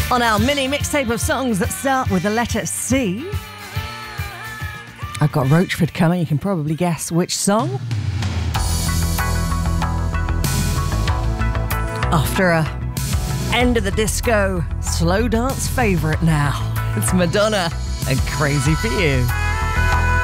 On our mini mixtape of songs that start with the letter C, I've got Roachford coming. You can probably guess which song. After a end of the disco slow dance favourite now, it's Madonna and Crazy for You.